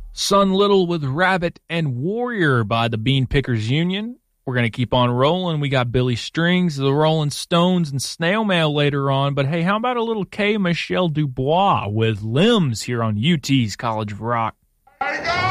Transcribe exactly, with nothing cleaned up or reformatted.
Son Little with Rabbit and Warrior by the Bean Pickers Union. We're going to keep on rolling. We got Billy Strings, the Rolling Stones, and Snail Mail later on. But hey, how about a little K. Michelle Dubois with Limbs here on U T's College of Rock? There you go!